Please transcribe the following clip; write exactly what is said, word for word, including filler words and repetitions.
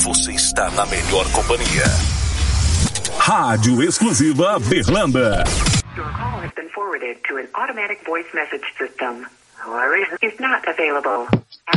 você está na melhor companhia. Rádio Exclusiva Berlanda. Your call has been forwarded to an automatic voice message system. However, is not available.